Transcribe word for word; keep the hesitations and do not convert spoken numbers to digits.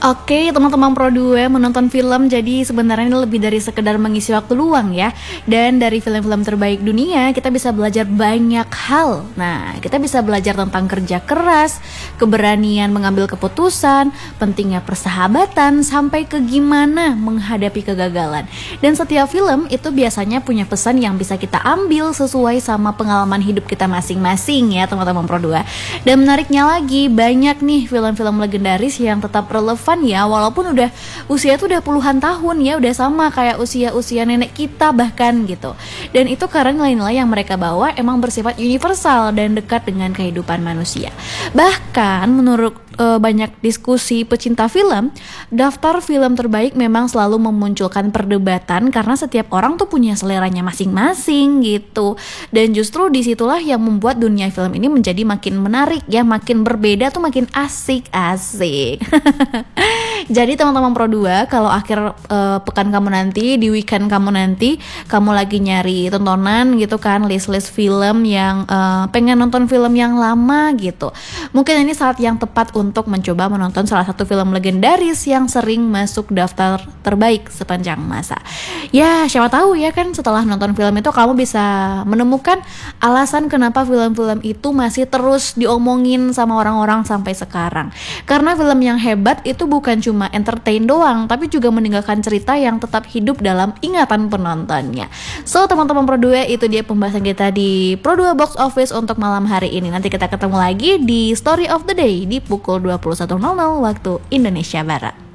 Oke, teman-teman Pro dua, menonton film jadi sebenarnya ini lebih dari sekedar mengisi waktu luang ya. Dan dari film-film terbaik dunia, kita bisa belajar banyak hal. Nah, kita bisa belajar tentang kerja keras, keberanian mengambil keputusan, pentingnya persahabatan, sampai ke gimana menghadapi kegagalan. Dan setiap film itu biasanya punya pesan yang bisa kita ambil sesuai sama pengalaman hidup kita masing-masing ya, teman-teman Pro dua. Dan menariknya lagi, banyak nih film-film legendaris yang tetap relevan ya, walaupun udah usia tuh udah puluhan tahun ya, udah sama kayak usia-usia nenek kita bahkan gitu. Dan itu karena nilai-nilai yang mereka bawa emang bersifat universal dan dekat dengan kehidupan manusia. Bahkan menurut e, banyak diskusi pecinta film, daftar film terbaik memang selalu memunculkan perdebatan karena setiap orang tuh punya seleranya masing-masing gitu. Dan justru disitulah yang membuat dunia film ini menjadi makin menarik ya, makin berbeda tuh makin asik-asik. Jadi teman-teman Pro dua, kalau akhir uh, pekan kamu nanti, di weekend kamu nanti, kamu lagi nyari tontonan gitu kan, list-list film yang uh, pengen nonton film yang lama gitu. Mungkin ini saat yang tepat untuk mencoba menonton salah satu film legendaris yang sering masuk daftar terbaik sepanjang masa. Ya, siapa tahu ya kan setelah nonton film itu kamu bisa menemukan alasan kenapa film-film itu masih terus diomongin sama orang-orang sampai sekarang. Karena film yang hebat itu bukan cuma entertain doang, tapi juga meninggalkan cerita yang tetap hidup dalam ingatan penontonnya. So teman-teman Pro dua, itu dia pembahasan kita di Pro dua Box Office untuk malam hari ini. Nanti kita ketemu lagi di Story of the Day di pukul dua puluh satu nol nol waktu Indonesia Barat.